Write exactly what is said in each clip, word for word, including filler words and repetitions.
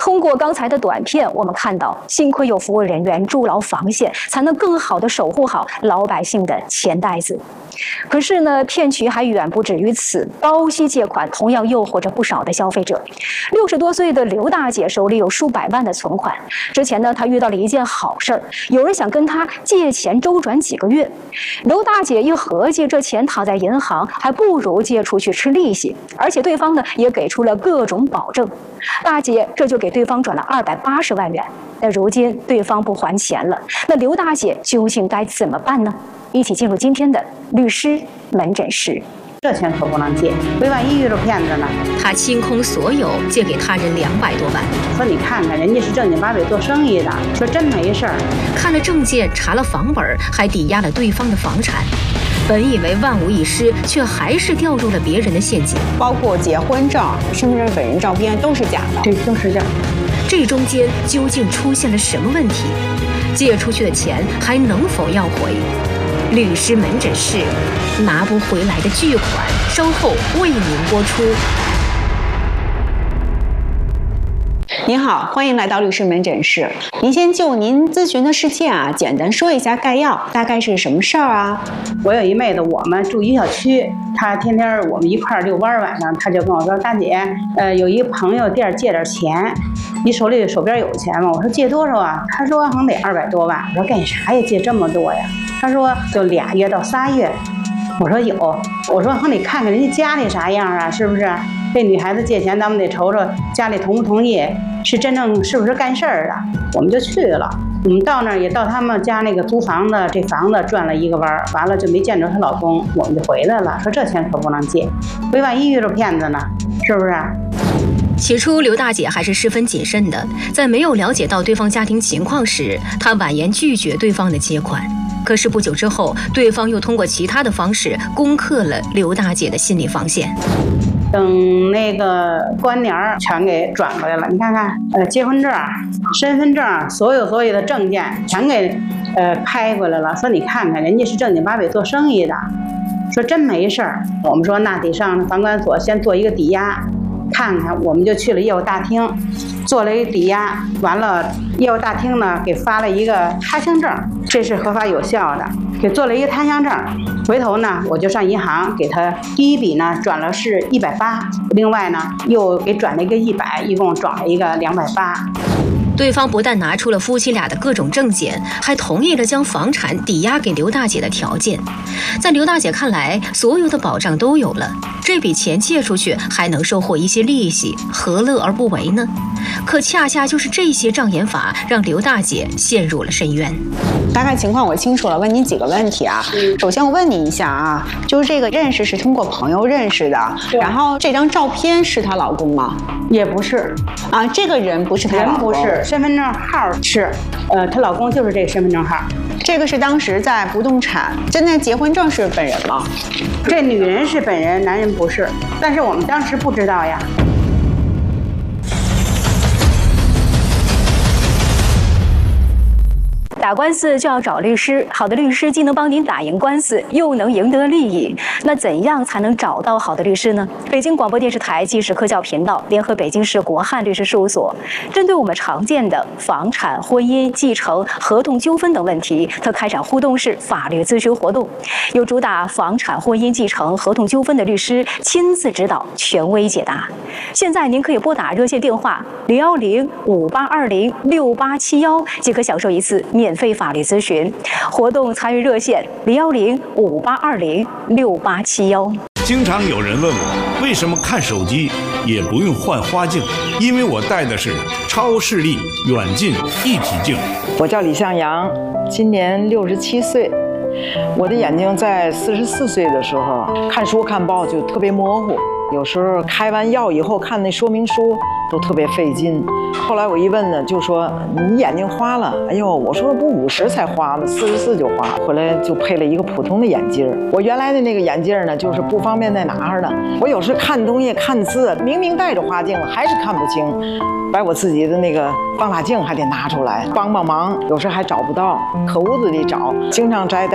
通过刚才的短片，我们看到，幸亏有服务人员筑牢防线，才能更好地守护好老百姓的钱袋子。可是呢，骗局还远不止于此，高息借款同样诱惑着不少的消费者。六十多岁的刘大姐手里有数百万的存款，之前呢，她遇到了一件好事儿，有人想跟她借钱周转几个月。刘大姐一合计，这钱躺在银行，还不如借出去吃利息，而且对方呢也给出了各种保证。大姐这就给对方转了二百八十万元。那如今对方不还钱了，那刘大姐究竟该怎么办呢？一起进入今天的律师门诊室。 这钱可不能借，为万一遇着骗子呢？ 他清空所有，借给他人两百多万。 说你看看，人家是正经八百做生意的，说真没事儿。 看了证件，查了房本，还抵押了对方的房产。本以为万无一失，却还是掉入了别人的陷阱。 包括结婚证、身份证本人照片都是假的， 对，都是假的。 这中间究竟出现了什么问题？借出去的钱还能否要回？律师门诊室，拿不回来的巨款，稍后为您播出。 您好，欢迎来到律师门诊室。您先就您咨询的事件啊，简单说一下概要，大概是什么事儿啊？ 我有一妹子，我们住一小区，她天天我们一块儿遛弯儿，晚上她就跟我说：“大姐，呃，有一朋友店借点钱，你手里手边有钱吗？”我说：“借多少啊？”她说：“好像得二百多万。”我说：“干啥呀？借这么多呀？”她说：“就俩月到仨月。”我说：“有。”我说：“好，你看看人家家里啥样啊？是不是？这女孩子借钱，咱们得瞅瞅家里同不同意，是真正是不是干事儿的。”我们就去了。我们到那儿也到他们家那个租房子，这房子转了一个弯儿，完了就没见着她老公，我们就回来了。说这钱可不能借，为万一遇着骗子呢，是不是？ 起初，刘大姐还是十分谨慎的，在没有了解到对方家庭情况时，她婉言拒绝对方的借款。可是不久之后，对方又通过其他的方式攻克了刘大姐的心理防线。 等那个过年儿全给转过来了，你看看，呃，结婚证、身份证，所有所有的证件全给呃拍过来了。说你看看，人家是正经八百做生意的，说真没事儿。我们说那得上房管所先做一个抵押，看看。我们就去了业务大厅，做了一个抵押，完了业务大厅呢给发了一个他乡证，这是合法有效的，给做了一个他乡证。回头呢我就上银行给他第一笔呢转了是一百八，另外呢又给转了一个一百，一共转了一个两百八。 对方不但拿出了夫妻俩的各种证件，还同意了将房产抵押给刘大姐的条件。在刘大姐看来，所有的保障都有了，这笔钱借出去还能收获一些利息，何乐而不为呢？可恰恰就是这些障眼法，让刘大姐陷入了深渊。 大概情况我清楚了，问你几个问题啊。首先我问你一下啊，就是这个认识是通过朋友认识的，然后这张照片是她老公吗？ 也不是啊，这个人不是她老公， 人不是，身份证号是，呃，她老公就是这个身份证号。 这个是当时在不动产，真的结婚证是本人吗？ 这女人是本人，男人不是，但是我们当时不知道呀。 打官司就要找律师，好的律师既能帮您打赢官司，又能赢得利益。那怎样才能找到好的律师呢？北京广播电视台纪实科教频道联合北京市国汉律师事务所，针对我们常见的房产、婚姻、继承、合同纠纷等问题，特开展互动式法律咨询活动，由主打房产、婚姻、继承、合同纠纷的律师亲自指导，权威解答。现在您可以拨打热线电话零幺零五八二零六八七幺，即可享受一次免费法律咨询。活动参与热线零幺零五八二零六八七幺。 经常有人问我，为什么看手机也不用换花镜？因为我戴的是超视力远近一体镜。 我叫李向阳，今年六十七岁。我的眼睛在四十四岁的时候看书看报就特别模糊，有时候开完药以后看那说明书都特别费劲。后来我一问呢，就说你眼睛花了。哎呦，我说不五十才花吗？四十四就花。回来就配了一个普通的眼镜。我原来的那个眼镜呢，就是不方便再拿着的。我有时看东西看字，明明戴着花镜了，还是看不清。把我自己的那个放大镜还得拿出来帮帮忙，有时还找不到，可屋子里找，经常摘戴。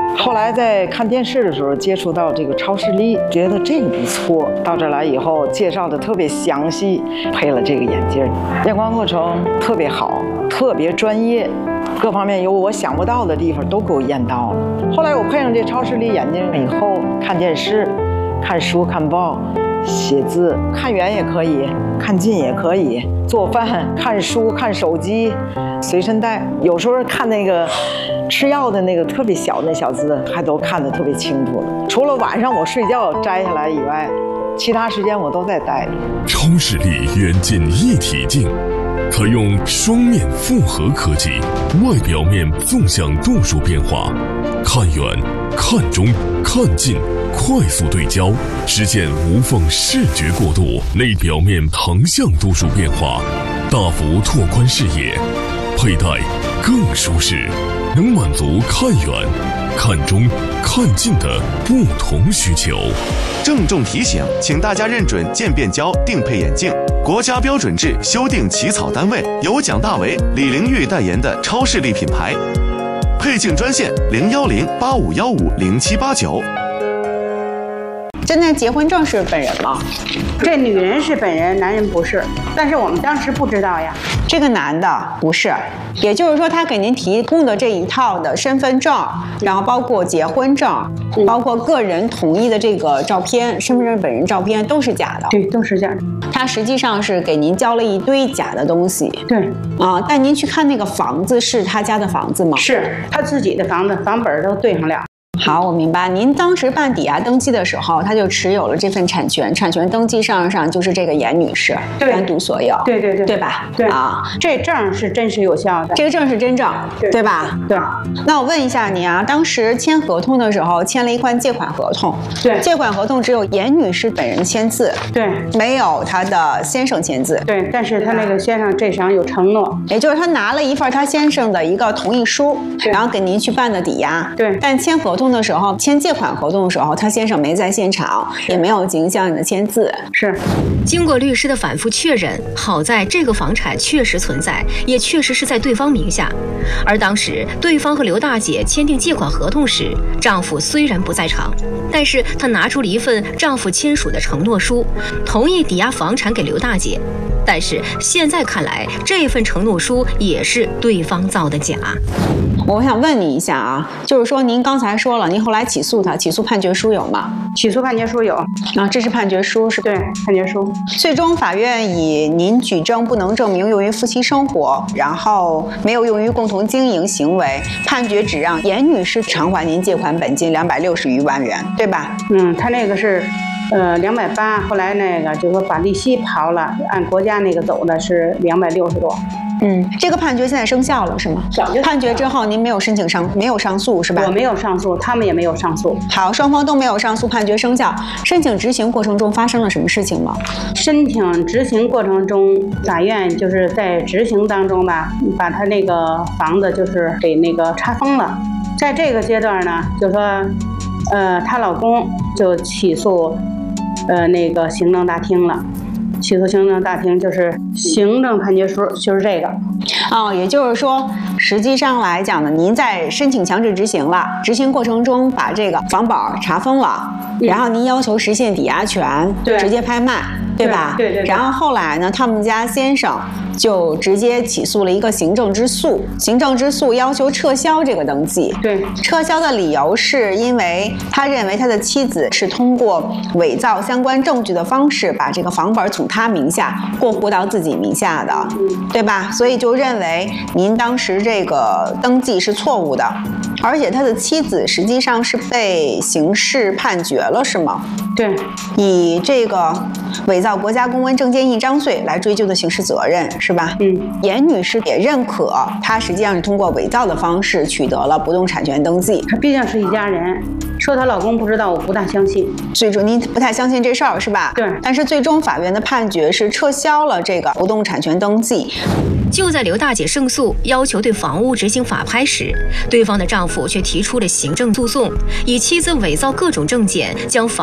后来在看电视的时候接触到这个超视力，觉得这个不错。到这来以后介绍的特别详细，配了这个眼镜，验光过程特别好，特别专业，各方面有我想不到的地方都给我验到了。后来我配上这超视力眼镜以后，看电视、看书、看报、写字，看远也可以，看近也可以，做饭、看书、看手机，随身带。有时候看那个吃药的那个特别小的小字，还都看得特别清楚了。除了晚上我睡觉摘下来以外，其他时间我都在戴着。 超视力远近一体镜，采用双面复合科技，外表面纵向度数变化，看远、看中、看近，快速对焦，实现无缝视觉过渡；内表面横向度数变化，大幅拓宽视野，佩戴更舒适，能满足看远、看中、看近的不同需求。 郑重提醒，请大家认准渐变焦定配眼镜，国家标准制修订起草单位由蒋大为、李玲玉代言的超视力品牌。配镜专线零幺零八五幺五零七八九。 真的结婚证是本人吗？ 这女人是本人，男人不是，但是我们当时不知道呀。 这个男的不是，也就是说他给您提供的这一套的身份证，然后包括结婚证， 嗯、 包括个人同意的这个照片，身份证本人照片都是假的。 对，都是假的。 他实际上是给您交了一堆假的东西。 对啊，但您去看那个房子是他家的房子吗？ 是他自己的房子，房本都对上了。 好，我明白。您当时办抵押登记的时候，他就持有了这份产权，产权登记上上就是这个严女士单独所有， 对对对， 对吧？ 对啊， 这证是真实有效的， 这个证是真证，对, 对吧？ 对。 那我问一下你啊，当时签合同的时候签了一款借款合同， 对， 借款合同只有严女士本人签字， 对， 没有她的先生签字， 对。但是他那个先生这上有承诺， 也就是他拿了一份他先生的一个同意书，然后给您去办的抵押， 对。 但签合同的时候签借款合同的时候，他先生没在现场，也没有影响你的签字。 是， 经过律师的反复确认，好在这个房产确实存在，也确实是在对方名下。而当时对方和刘大姐签订借款合同时，丈夫虽然不在场，但是他拿出了一份丈夫签署的承诺书，同意抵押房产给刘大姐。但是现在看来，这份承诺书也是对方造的假。 我想问你一下啊，就是说您刚才说了，您后来起诉他，起诉判决书有吗？ 起诉判决书有啊，这是判决书是吧？ 对，判决书。 最终法院以您举证不能证明用于夫妻生活，然后没有用于共同经营行为，判决只让严女士偿还您借款本金两百六十余万元，对吧？ 嗯，他那个是。呃，两百八，后来那个就说把利息刨了，按国家那个走的是两百六十多。 嗯，这个判决现在生效了是吗？ 早就判决之后，您没有申请上，没有上诉是吧？ 我没有上诉，他们也没有上诉。 好，双方都没有上诉，判决生效。申请执行过程中发生了什么事情吗？ 申请执行过程中，法院就是在执行当中吧，把他那个房子就是给那个查封了。在这个阶段呢，就说，呃，她老公就起诉。呃，那个行政大厅了，起诉行政大厅就是行政判决书，就是这个。 哦，也就是说，实际上来讲呢，您在申请强制执行了，执行过程中把这个房保查封了，嗯、然后您要求实现抵押权， 对， 直接拍卖，对吧？ 对 对, 对, 对。 然后后来呢，他们家先生就直接起诉了一个行政之诉，行政之诉要求撤销这个登记。 对， 撤销的理由是因为他认为他的妻子是通过伪造相关证据的方式，把这个房本从他名下过户到自己名下的，嗯、对吧？所以就认为您当时这个登记是错误的，而且他的妻子实际上是被刑事判决了，是吗？ 对， 以这个伪造国家公文证件印章罪来追究的刑事责任，是吧？ 嗯， 严女士也认可，她实际上是通过伪造的方式取得了不动产权登记。 她毕竟是一家人，说她老公不知道，我不大相信。 最终您不太相信这事儿，是吧？ 对。 但是最终法院的判决是撤销了这个不动产权登记。 就在刘大姐胜诉，要求对房屋执行法拍时，对方的丈夫却提出了行政诉讼，以妻子伪造各种证件将房产过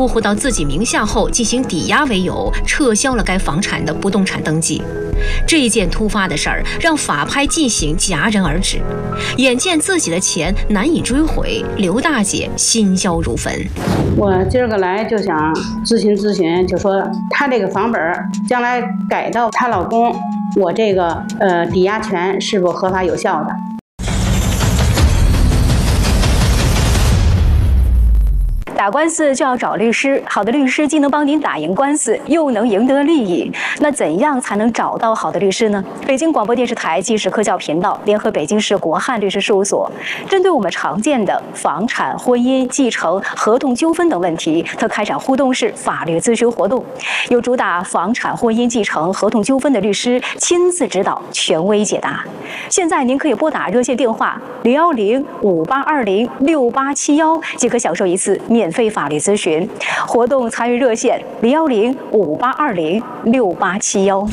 过户到自己名下后进行抵押为由，撤销了该房产的不动产登记。这件突发的事儿让法拍进行戛然而止。眼见自己的钱难以追回，刘大姐心焦如焚。 我今儿个来就想咨询咨询，就说她这个房本将来改到她老公，我这个呃抵押权是否合法有效的？ 打官司就要找律师，好的律师既能帮您打赢官司，又能赢得利益。那怎样才能找到好的律师呢？北京广播电视台纪实科教频道联合北京市国汉律师事务所，针对我们常见的房产、婚姻、继承、合同纠纷等问题，特开展互动式法律咨询活动，有主打房产、婚姻、继承、合同纠纷的律师亲自指导，权威解答。现在您可以拨打热线电话零幺零五八二零六八七幺，即可享受一次免费法律咨询。活动参与热线零幺零五八二零六八七幺。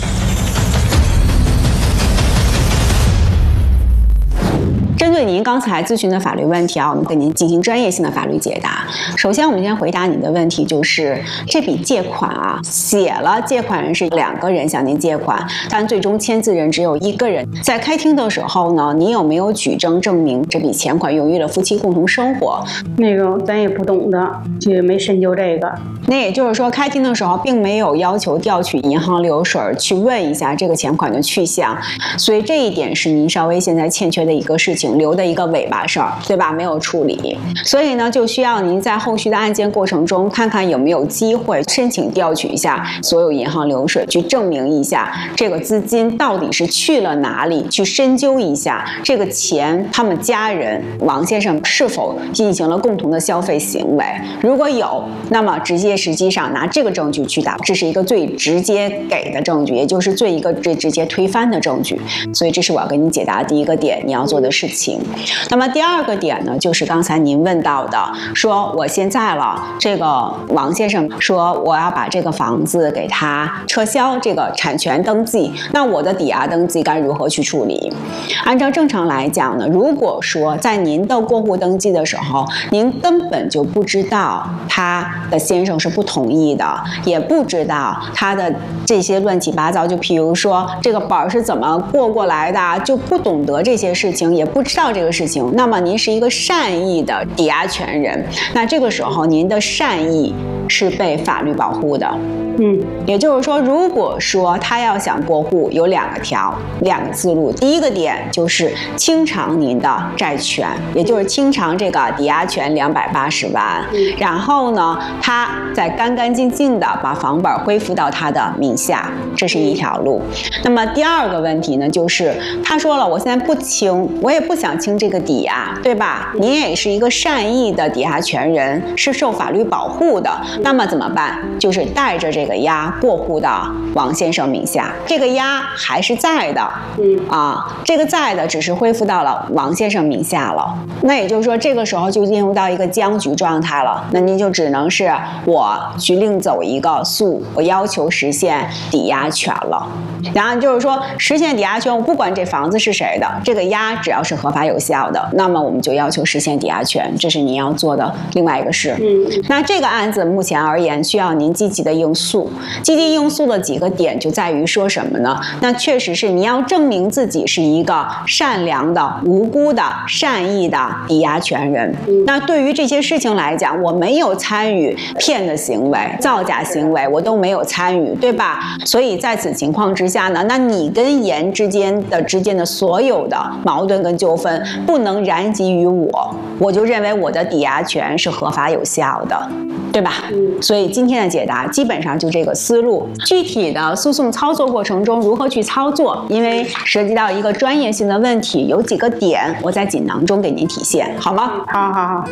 针对您刚才咨询的法律问题啊，我们给您进行专业性的法律解答。首先，我们先回答您的问题，就是这笔借款啊，写了借款人是两个人向您借款，但最终签字人只有一个人。在开庭的时候呢，您有没有举证证明这笔钱款用于了夫妻共同生活？ 那个咱也不懂的，就没深究这个。 那也就是说，开庭的时候并没有要求调取银行流水去问一下这个钱款的去向，所以这一点是您稍微现在欠缺的一个事情。留的一个尾巴事儿，对吧？没有处理，所以呢，就需要您在后续的案件过程中，看看有没有机会申请调取一下所有银行流水，去证明一下这个资金到底是去了哪里，去深究一下这个钱他们家人王先生是否进行了共同的消费行为。如果有，那么直接实际上拿这个证据去打，这是一个最直接给的证据，也就是最一个最直接推翻的证据。所以这是我要给你解答的第一个点，你要做的事情。那么第二个点呢，就是刚才您问到的，说我现在了，这个王先生说我要把这个房子给他撤销这个产权登记，那我的抵押登记该如何去处理？按照正常来讲呢，如果说在您的过户登记的时候，您根本就不知道他的先生是不同意的，也不知道他的这些乱七八糟，就譬如说这个本是怎么过过来的，就不懂得这些事情，也不知道这个事情，那么您是一个善意的抵押权人，那这个时候您的善意是被法律保护的。嗯，也就是说，如果说他要想过户，有两个条，两个思路。第一个点就是清偿您的债权，也就是清偿这个抵押权两百八十万，然后呢，他再干干净净的把房本恢复到他的名下，这是一条路。那么第二个问题呢，就是他说了，我现在不清，我也不想清这个抵押，对吧？您也是一个善意的抵押权人，是受法律保护的，那么怎么办？就是带着这个押过户到王先生名下，这个押还是在的，嗯啊，这个在的只是恢复到了王先生名下了。那也就是说，这个时候就进入到一个僵局状态了。那您就只能是我去另走一个诉，我要求实现抵押权了。然后就是说，实现抵押权，我不管这房子是谁的，这个押只要是合法有效的，那么我们就要求实现抵押权，这是您要做的另外一个事。嗯，那这个案子目前而言，需要您积极的应诉。积极应诉的几个点就在于说什么呢？那确实是你要证明自己是一个善良的、无辜的、善意的抵押权人。那对于这些事情来讲，我没有参与骗的行为、造假行为，我都没有参与，对吧？所以在此情况之下呢，那你跟严之间的之间的所有的矛盾跟纠纷，不能燃及于我，我就认为我的抵押权是合法有效的，对吧？所以今天的解答基本上就这个思路。具体的诉讼操作过程中如何去操作，因为涉及到一个专业性的问题，有几个点我在锦囊中给您体现，好吗？ 好好好。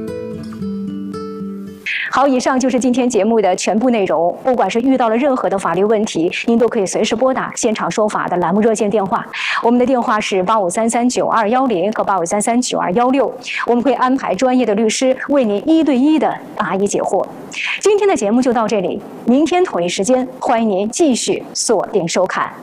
好，以上就是今天节目的全部内容。不管是遇到了任何的法律问题，您都可以随时拨打现场说法的栏目热线电话，我们的电话是八五三三九二幺零和八五三三九二幺六，我们会安排专业的律师为您一对一的答疑解惑。今天的节目就到这里，明天同一时间，欢迎您继续锁定收看。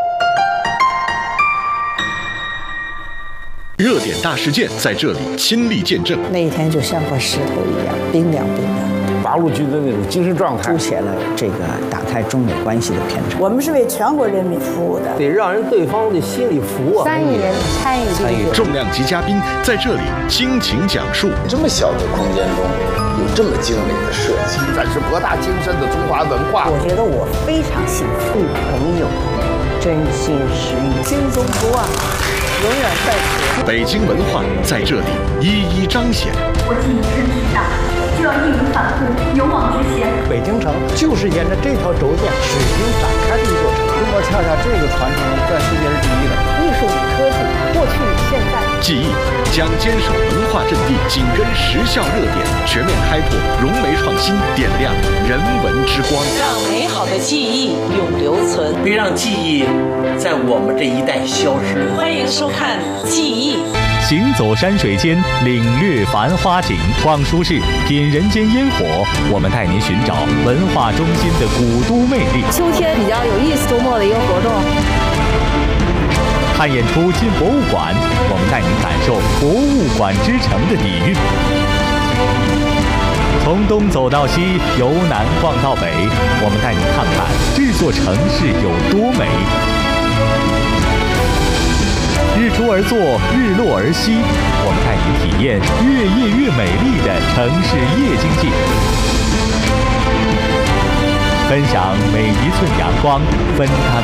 热点大事件在这里亲历见证， 那一天就像块石头一样冰凉冰凉。 把八路军的那种精神状态， 凸显了这个打开中美关系的篇章。 我们是为全国人民服务的， 得让人对方的心里服啊。 三亿人参与参与重量级嘉宾在这里倾情讲述。 这么小的空间中有这么精美的设计， 展示博大精深的中华文化。 我觉得我非常幸福，朋友真心实意，心中不忘，永远在此。 北京文化在这里一一彰显。 我既已身体大，就要义无反顾，勇往直前。 北京城就是沿着这条轴线水平展开的一座城。中国恰恰这个传承在世界是第一的。 艺术与科技，过去与现在。 记忆将坚守文化阵地，紧跟时效热点，全面开拓融媒创新，点亮人文之光， 让美好的记忆永留存， 别让记忆在我们这一代消失。 欢迎收看《记忆》。 行走山水间，领略繁花景。逛书市，品人间烟火。我们带您寻找文化中心的古都魅力。 秋天比较有意思，周末的一个活动。 看演出进博物馆，我们带您感受博物馆之城的底蕴。从东走到西，由南逛到北，我们带您看看这座城市有多美。日出而作，日落而息，我们带您体验越夜越美丽的城市夜经济，分享每一寸阳光，分担